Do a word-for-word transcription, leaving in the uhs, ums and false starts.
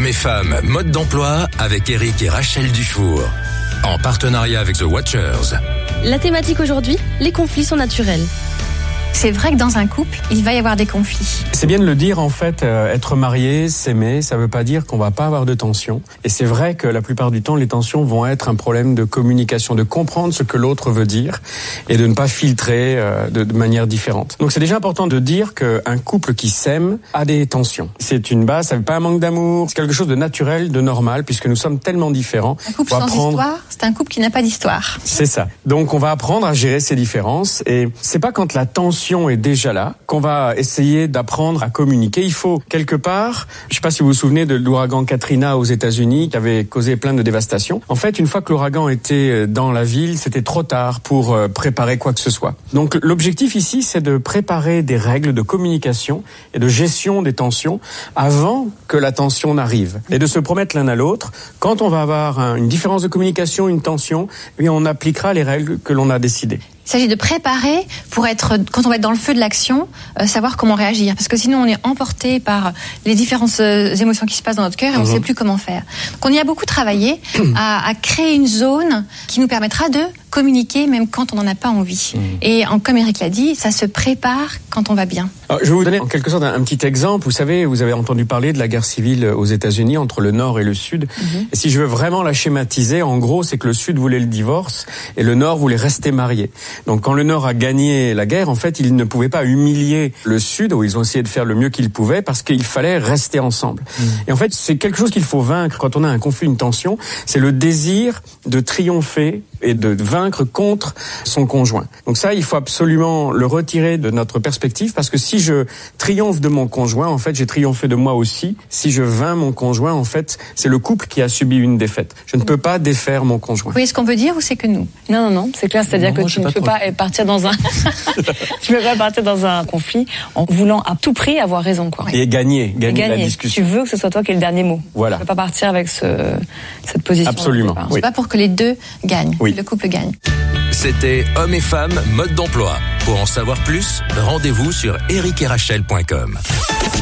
Hommes et femmes, mode d'emploi avec Eric et Rachel Dufour. En partenariat avec The Watchers. La thématique aujourd'hui, les conflits sont naturels. C'est vrai que dans un couple, il va y avoir des conflits. C'est bien de le dire, en fait, euh, être marié, s'aimer, ça veut pas dire qu'on va pas avoir de tensions. Et c'est vrai que la plupart du temps, les tensions vont être un problème de communication, de comprendre ce que l'autre veut dire et de ne pas filtrer euh, de, de manière différente. Donc c'est déjà important de dire qu'un couple qui s'aime a des tensions. C'est une base, ça veut pas un manque d'amour, c'est quelque chose de naturel, de normal, puisque nous sommes tellement différents. Un couple sans apprendre... histoire, c'est un couple qui n'a pas d'histoire. C'est ça. Donc on va apprendre à gérer ces différences et c'est pas quand la tension est déjà là qu'on va essayer d'apprendre à communiquer. Il faut quelque part, je sais pas si vous vous souvenez de l'ouragan Katrina aux États-Unis qui avait causé plein de dévastations. En fait, une fois que l'ouragan était dans la ville, c'était trop tard pour préparer quoi que ce soit. Donc l'objectif ici, c'est de préparer des règles de communication et de gestion des tensions avant que la tension n'arrive et de se promettre l'un à l'autre. Quand on va avoir une différence de communication, une tension, eh on appliquera les règles que l'on a décidées. Il s'agit de préparer pour être, quand on va être dans le feu de l'action, euh, savoir comment réagir. Parce que sinon, on est emporté par les différentes euh, émotions qui se passent dans notre cœur et on ne mmh. sait plus comment faire. Donc, on y a beaucoup travaillé à, à créer une zone qui nous permettra de communiquer même quand on n'en a pas envie. Mmh. Et en, comme Eric l'a dit, ça se prépare quand on va bien. Alors, je vais vous donner en quelque sorte un, un petit exemple. Vous savez, vous avez entendu parler de la guerre civile aux États-Unis entre le Nord et le Sud. Mmh. Et si je veux vraiment la schématiser, en gros, c'est que le Sud voulait le divorce et le Nord voulait rester marié. Donc quand le Nord a gagné la guerre, en fait, ils ne pouvaient pas humilier le Sud, où ils ont essayé de faire le mieux qu'ils pouvaient, parce qu'il fallait rester ensemble. Mmh. Et en fait, c'est quelque chose qu'il faut vaincre quand on a un conflit, une tension, c'est le désir de triompher et de vaincre contre son conjoint. Donc ça, il faut absolument le retirer de notre perspective, parce que si je triomphe de mon conjoint, en fait, j'ai triomphé de moi aussi. Si je vainc mon conjoint, en fait, c'est le couple qui a subi une défaite. Je ne peux pas défaire mon conjoint. Oui, est-ce qu'on peut dire ou c'est que nous? Non, non, non, c'est clair, c'est-à-dire non, que tu ne peux pas partir dans un, tu peux pas partir dans un conflit en voulant à tout prix avoir raison, quoi. Et gagner, gagner, et gagner. la discussion. Tu veux que ce soit toi qui ait le dernier mot. Voilà. Tu peux pas partir avec ce, cette position. Absolument. Oui. C'est pas pour que les deux gagnent. Oui. Le couple gagne. C'était Hommes et femmes, mode d'emploi. Pour en savoir plus, rendez-vous sur eric et rachel point com.